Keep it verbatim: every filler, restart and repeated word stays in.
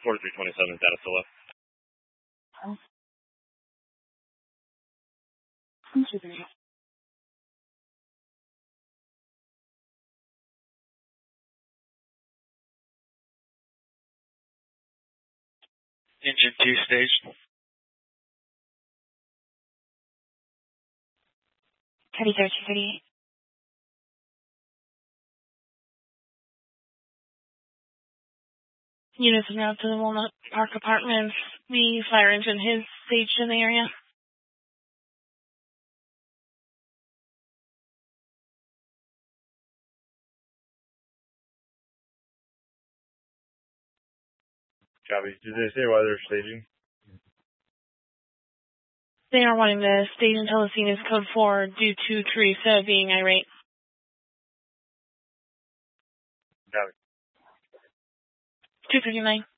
forty-three twenty-seven, data still up. Engine two stage. Heavy thirty thirty-eight. Units now to the Walnut Park Apartments. The fire engine is staged in the area. Copy. Did they say why they're staging? They are wanting to stage until the scene is code four due to Teresa being irate. Copy. two fifty-nine.